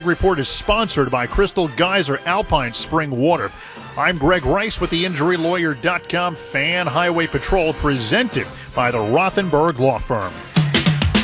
Report is sponsored by Crystal Geyser Alpine Spring Water. I'm Greg Rice with the InjuryLawyer.com Fan Highway Patrol, presented by the Rothenberg Law Firm.